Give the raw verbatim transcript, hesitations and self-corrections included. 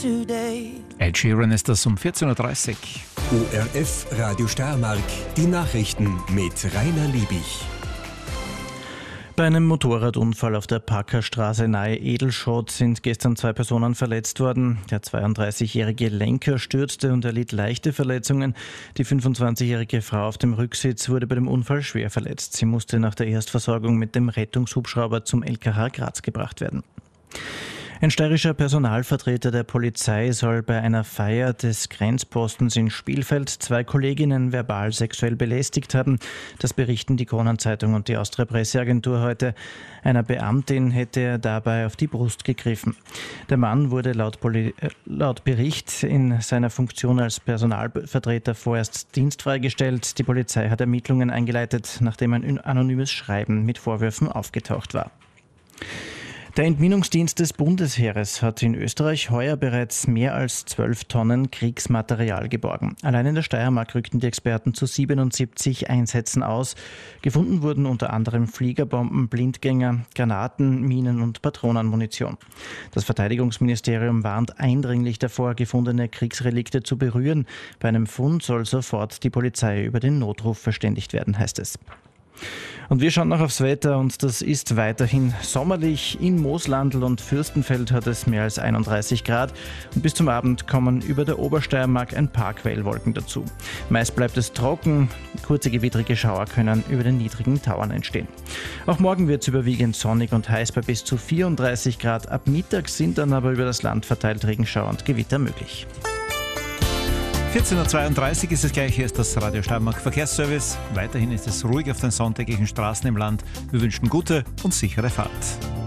today. Ed Sheeran ist das um vierzehn Uhr dreißig. O R F Radio Steiermark, die Nachrichten mit Rainer Liebig. Bei einem Motorradunfall auf der Packerstraße nahe Edelschot sind gestern zwei Personen verletzt worden. Der zweiunddreißigjährige Lenker stürzte und erlitt leichte Verletzungen. Die fünfundzwanzigjährige Frau auf dem Rücksitz wurde bei dem Unfall schwer verletzt. Sie musste nach der Erstversorgung mit dem Rettungshubschrauber zum L K H Graz gebracht werden. Ein steirischer Personalvertreter der Polizei soll bei einer Feier des Grenzpostens in Spielfeld zwei Kolleginnen verbal sexuell belästigt haben. Das berichten die Kronenzeitung und die Austria Presseagentur heute. Einer Beamtin hätte er dabei auf die Brust gegriffen. Der Mann wurde laut, Poli- äh, laut Bericht in seiner Funktion als Personalvertreter vorerst dienstfrei gestellt. Die Polizei hat Ermittlungen eingeleitet, nachdem ein anonymes Schreiben mit Vorwürfen aufgetaucht war. Der Entminungsdienst des Bundesheeres hat in Österreich heuer bereits mehr als zwölf Tonnen Kriegsmaterial geborgen. Allein in der Steiermark rückten die Experten zu siebenundsiebzig Einsätzen aus. Gefunden wurden unter anderem Fliegerbomben, Blindgänger, Granaten, Minen und Patronenmunition. Das Verteidigungsministerium warnt eindringlich davor, gefundene Kriegsrelikte zu berühren. Bei einem Fund soll sofort die Polizei über den Notruf verständigt werden, heißt es. Und wir schauen noch aufs Wetter und das ist weiterhin sommerlich. In Mooslandl und Fürstenfeld hat es mehr als einunddreißig Grad und bis zum Abend kommen über der Obersteiermark ein paar Quellwolken dazu. Meist bleibt es trocken, kurze gewittrige Schauer können über den niedrigen Tauern entstehen. Auch morgen wird es überwiegend sonnig und heiß bei bis zu vierunddreißig Grad. Ab Mittag sind dann aber über das Land verteilt Regenschauer und Gewitter möglich. vierzehn Uhr zweiunddreißig ist es gleich, hier ist das Radio Steiermark Verkehrsservice. Weiterhin ist es ruhig auf den sonntägigen Straßen im Land. Wir wünschen gute und sichere Fahrt.